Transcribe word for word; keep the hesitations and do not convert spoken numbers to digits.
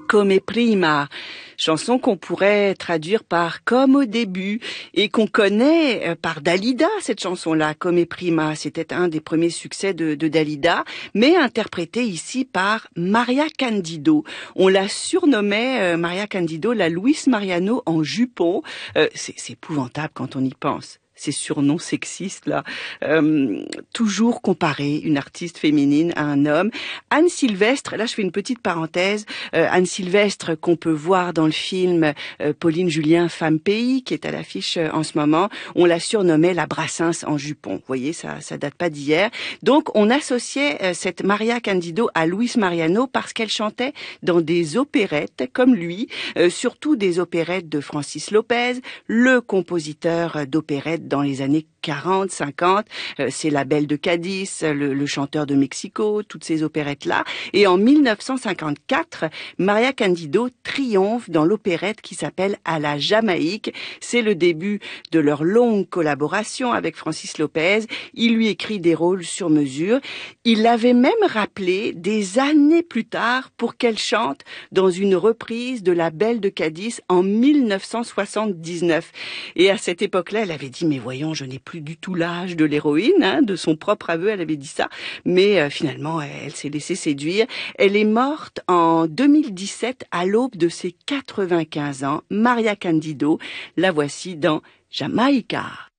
Come prima, chanson qu'on pourrait traduire par comme au début et qu'on connaît par Dalida, cette chanson-là, Come prima. C'était un des premiers succès de, de Dalida, mais interprété ici par Maria Candido. On la surnommait, euh, Maria Candido, la Luis Mariano en jupon. Euh, c'est, c'est épouvantable quand on y pense. Ces surnoms sexistes là, euh, toujours comparer une artiste féminine à un homme. Anne Sylvestre, là je fais une petite parenthèse, euh, Anne Sylvestre qu'on peut voir dans le film euh, Pauline Julien Femme Pays qui est à l'affiche euh, en ce moment, on la surnommait la Brassens en jupon. Vous voyez, ça ça date pas d'hier. Donc on associait euh, cette Maria Candido à Luis Mariano parce qu'elle chantait dans des opérettes comme lui, euh, surtout des opérettes de Francis Lopez, le compositeur d'opérettes dans les années quarante, cinquante, euh, c'est La Belle de Cadiz, le, le chanteur de Mexico, toutes ces opérettes-là. Et en mille neuf cent cinquante-quatre, Maria Candido triomphe dans l'opérette qui s'appelle À la Jamaïque. C'est le début de leur longue collaboration avec Francis Lopez. Il lui écrit des rôles sur mesure. Il l'avait même rappelé des années plus tard pour qu'elle chante dans une reprise de La Belle de Cadiz en mille neuf cent soixante-dix-neuf. Et à cette époque-là, elle avait dit, mais voyons, je n'ai plus du tout l'âge de l'héroïne, hein, de son propre aveu, elle avait dit ça, mais euh, finalement, elle, elle s'est laissée séduire. Elle est morte en deux mille dix-sept à l'aube de ses quatre-vingt-quinze ans, Maria Candido. La voici dans Jamaïca.